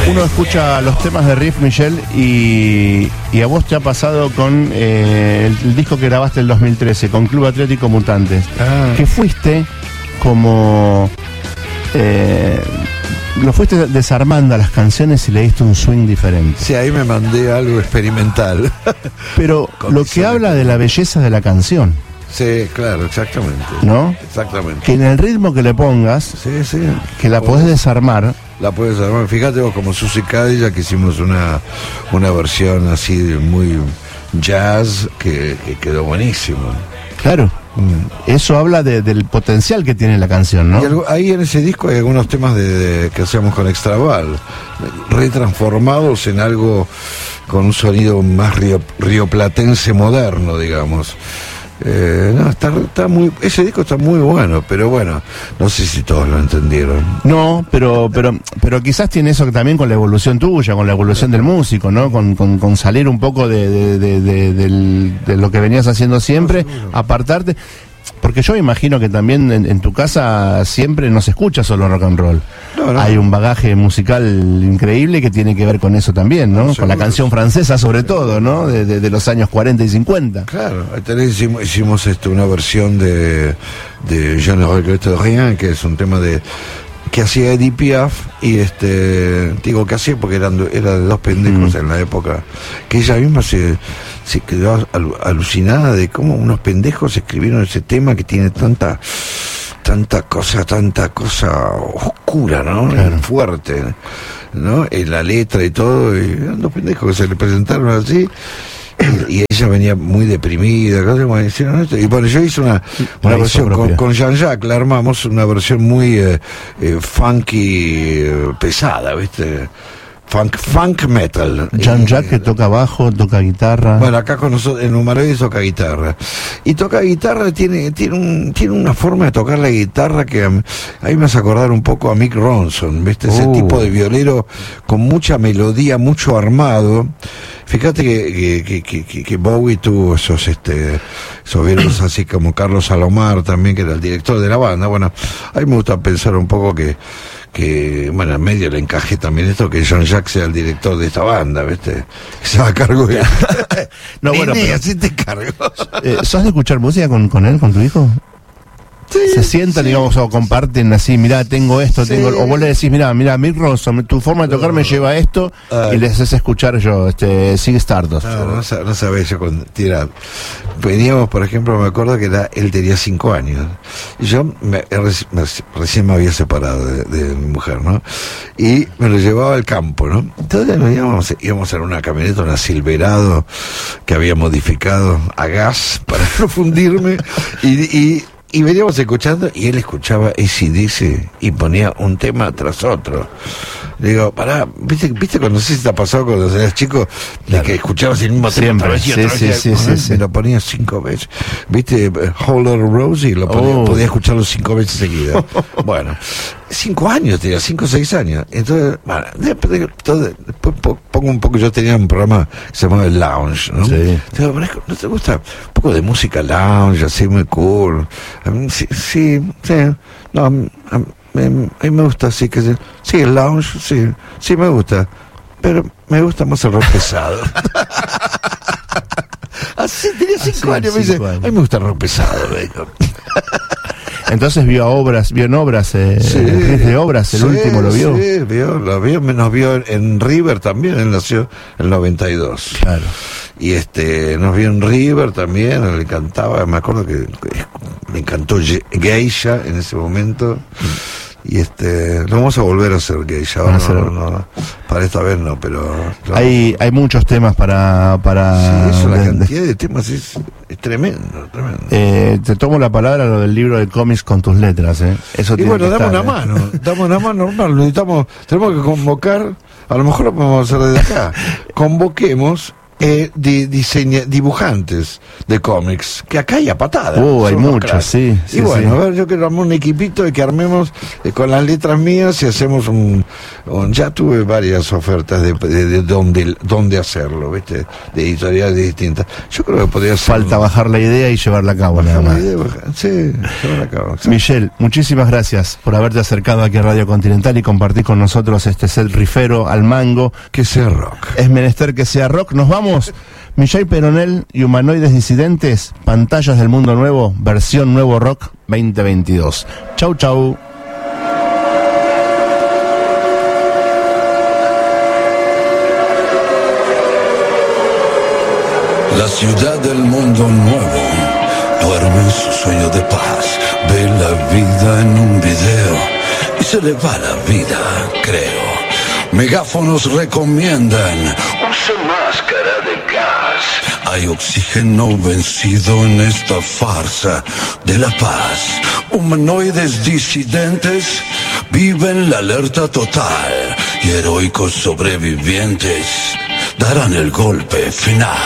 Uno escucha los temas de Riff, Michel, y a vos te ha pasado con el disco que grabaste en el 2013, con Club Atlético Mutantes, que fuiste como... lo fuiste desarmando a las canciones y le diste un swing diferente. Sí, ahí me mandé algo experimental. Pero lo que habla de la belleza de la canción. Sí, claro, exactamente. ¿No? Exactamente. Que en el ritmo que le pongas, sí, sí, que la podés desarmar. La puedes armar. Fíjate vos, como Susie Cadillac, que hicimos una versión así muy jazz que quedó buenísimo. Claro. Eso habla del potencial que tiene la canción, ¿no? Y ahí en ese disco hay algunos temas que hacíamos con Extraval, retransformados en algo con un sonido más rioplatense moderno, digamos. No, está muy, ese disco está muy bueno, pero bueno, no sé si todos lo entendieron. No, pero quizás tiene eso también con la evolución tuya, con la evolución del músico, ¿no? Con salir un poco de lo que venías haciendo siempre, apartarte. Porque yo imagino que también en tu casa siempre no se escucha solo rock and roll. No. Hay un bagaje musical increíble que tiene que ver con eso también, ¿no? Con la canción francesa sobre todo, ¿no? De los años 40 y 50. Claro, hicimos una versión de Je ne regrette rien, que es un tema que hacía Edith Piaf, y digo que hacía porque era de dos pendejos en la época, que ella misma se quedó alucinada de cómo unos pendejos escribieron ese tema que tiene tanta cosa oscura, ¿no? Claro. Fuerte, ¿no? En la letra y todo, y eran dos pendejos que se le presentaron así. Y ella venía muy deprimida, y bueno, yo hice una versión con Jean-Jacques, la armamos una versión muy funky, pesada, ¿viste? Funk metal. Jean-Jacques que toca bajo, toca guitarra. Bueno, acá con nosotros en Humanoides toca guitarra. Y toca guitarra, tiene una forma de tocar la guitarra que ahí me hace acordar un poco a Mick Ronson, ¿viste? Ese tipo de violero con mucha melodía, mucho armado. Fíjate que Bowie tuvo esos violeros así como Carlos Salomar también, que era el director de la banda. Bueno, a mí me gusta pensar un poco que bueno, en medio le encajé también esto, que Jean-Jacques sea el director de esta banda, ¿viste? Que se va a cargo de... No, bueno, pero... así te cargo. ¿Sos de escuchar música con él, con tu hijo? Sí, se sientan, digamos, o comparten así, mirá, tengo esto, o vos le decís, mirá, Mick Ronson, tu forma de tocar me lleva a esto, y les haces escuchar yo, Ziggy Stardust. No sabés, yo veníamos, por ejemplo, me acuerdo que él tenía 5 años, y yo recién me había separado de mi mujer, ¿no? Y me lo llevaba al campo, ¿no? Entonces íbamos en una camioneta, una Silverado, que había modificado a gas para no fundirme, y veníamos escuchando, y él escuchaba AC/DC y ponía un tema tras otro. Le digo, pará, ¿viste cuando se te ha pasado cuando eras chico? Claro. De que escuchabas el mismo tema otra vez y otra vez. Me lo ponía 5 veces. ¿Viste? Holler Rosie, podía escucharlo 5 veces seguidas. Bueno, 5 años tenía, 5 o 6 años. Entonces, bueno, después pongo un poco, yo tenía un programa que se llamaba El Lounge, ¿no? Sí. Entonces, ¿no te gusta un poco de música lounge, así muy cool? Sí. No, a mí me gusta así que sí, el lounge, sí me gusta, pero me gusta más el rock pesado. Así tenía 5 años, me dice, a mí me gusta el rock pesado, vengo. Entonces vio en obras, de obras, el último lo vio. Sí, nos vio en River también, él nació en el 92. Claro. Y nos vio en River también, le encantaba, me acuerdo que le encantó Geisha en ese momento. Y lo vamos a volver a hacer Geisha, no, para esta vez no, pero hay muchos temas para sí, eso, la cantidad de temas es tremendo. Te tomo la palabra, lo del libro de cómics con tus letras, eso. Y bueno, damos una mano normal, tenemos que convocar, a lo mejor lo podemos hacer desde acá, convoquemos dibujantes de cómics, que acá hay a patada. Hay muchos, sí. Y bueno, a ver, yo quiero armar un equipito y que armemos con las letras mías y hacemos ya tuve varias ofertas de dónde hacerlo, ¿viste? De editoriales distintas. Yo creo que podría ser... Falta bajar la idea y llevarla a cabo, nada más. Sí, llevarla a cabo. Sí. Michel, muchísimas gracias por haberte acercado aquí a Radio Continental y compartir con nosotros este set rifero al mango. Que sea rock. Es menester que sea rock. Nos vamos. Michel Peronel y Humanoides Disidentes, Pantallas del Mundo Nuevo, versión Nuevo Rock 2022. Chau, chau. La ciudad del mundo nuevo duerme en su sueño de paz, ve la vida en un video y se le va la vida, creo. Megáfonos recomiendan: use máscara de gas. Hay oxígeno vencido en esta farsa de la paz. Humanoides disidentes viven la alerta total y heroicos sobrevivientes darán el golpe final.